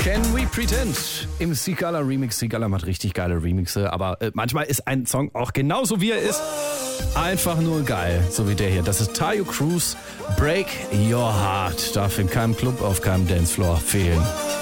Can We Pretend im Sigala Remix. Sigala macht richtig geile Remixe, aber manchmal ist ein Song auch genauso wie er ist einfach nur geil, so wie der hier. Das ist Tayo Cruz, Break Your Heart. Darf in keinem Club, auf keinem Dancefloor fehlen.